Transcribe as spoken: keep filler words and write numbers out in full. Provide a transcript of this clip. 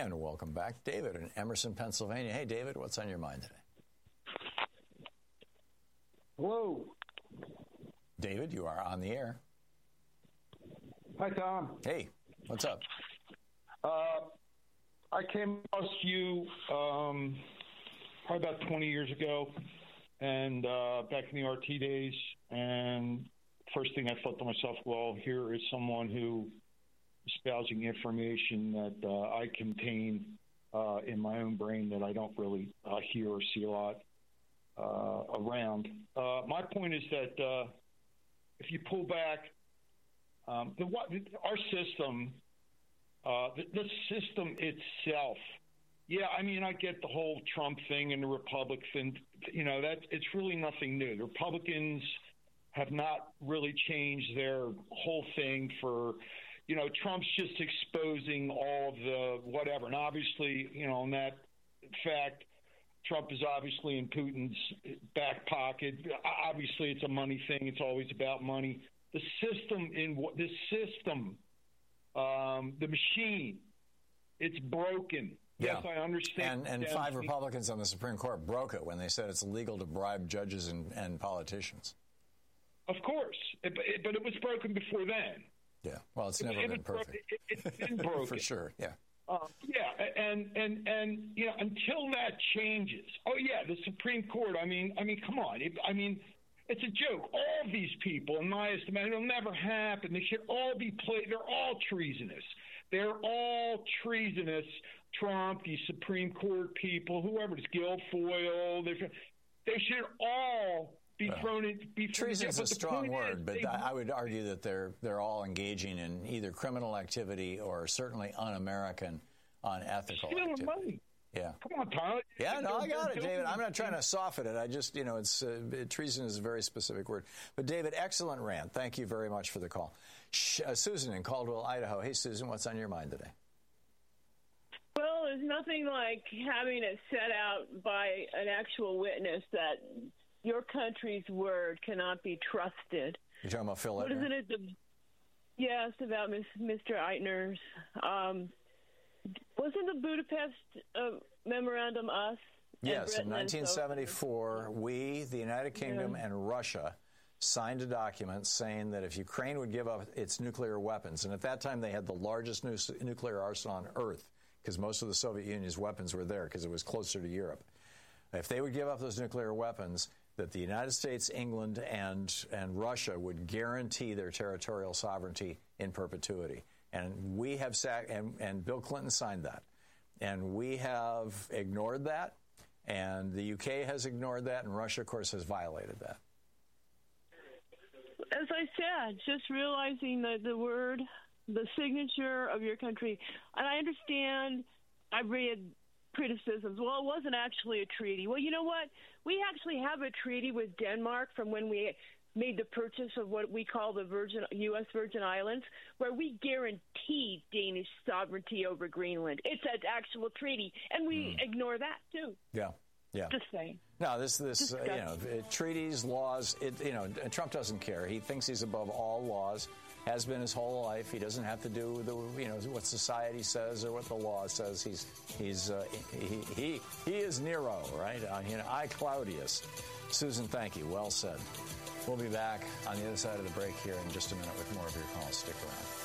And welcome back, David in Emerson, Pennsylvania. Hey, David, what's on your mind today? Hello. David, you are on the air. Hi, Tom. Hey, what's up? Uh, I came across you um, probably about twenty years ago, and uh, back in the R T days, and first thing I thought to myself, well, here is someone who is espousing information that uh, I contain uh, in my own brain that I don't really uh, hear or see a lot uh, around. Uh, my point is that uh, if you pull back, um, the, our system, uh, the, the system itself, yeah, I mean, I get the whole Trump thing and the Republicans, you know, that it's really nothing new. The Republicans have not really changed their whole thing for, you know, Trump's just exposing all of the whatever. And obviously, you know, in that fact, Trump is obviously in Putin's back pocket. Obviously, it's a money thing. It's always about money. The system in what the system, um, the machine, it's broken. Yeah. Yes, I understand. And, and five Republicans on the Supreme Court broke it when they said it's illegal to bribe judges and, and politicians. Of course, it, it, but it was broken before then. Yeah, well, it's never it, been it perfect. Bro- it, it's been broken. For sure, yeah. Uh, yeah, and, and, and, you know, until that changes. Oh, yeah, the Supreme Court, I mean, I mean, come on. It, I mean, it's a joke. All of these people, in my estimation, it'll never happen. They should all be played. They're all treasonous. They're all treasonous. Trump, these Supreme Court people, whoever it is, Guilfoyle, they should all be thrown in. Be treason is a strong word, is, but they, I would argue that they're they're all engaging in either criminal activity or certainly un-American, unethical activity. Money. Yeah. Come on, Tyler. Yeah, no, I got it, David. I'm not trying to soften it. I just, you know, it's uh, treason is a very specific word. But, David, excellent rant. Thank you very much for the call. Sh- uh, Susan in Caldwell, Idaho. Hey, Susan, what's on your mind today? Well, there's nothing like having it set out by an actual witness that your country's word cannot be trusted. You're talking about Phil Eitner? What isn't it? The, yes, about Mister Eitner's. Um, wasn't the Budapest uh, Memorandum us? Yes, in nineteen seventy-four, we, the United Kingdom, yeah. and Russia signed a document saying that if Ukraine would give up its nuclear weapons, and at that time they had the largest nu- nuclear arsenal on Earth, because most of the Soviet Union's weapons were there because it was closer to Europe. If they would give up those nuclear weapons, that the United States, England, and and Russia would guarantee their territorial sovereignty in perpetuity. And we have sac- and, and Bill Clinton signed that. And we have ignored that, and the U K has ignored that, and Russia, of course, has violated that. As I said, just realizing that the word, the signature of your country, and I understand, I read criticisms. Well, it wasn't actually a treaty. Well, you know what? We actually have a treaty with Denmark from when we made the purchase of what we call the Virgin U S Virgin Islands, where we guaranteed Danish sovereignty over Greenland. It's an actual treaty, and we mm. ignore that too. Yeah, yeah. Just saying. No, this, this, uh, you know, it, treaties, laws. It, you know, Trump doesn't care. He thinks he's above all laws. Has been his whole life. He doesn't have to do the, you know, what society says or what the law says. He's, he's, uh, he, he, he is Nero, right? Uh, you know, I Claudius. Susan, thank you. Well said. We'll be back on the other side of the break here in just a minute with more of your calls. Stick around.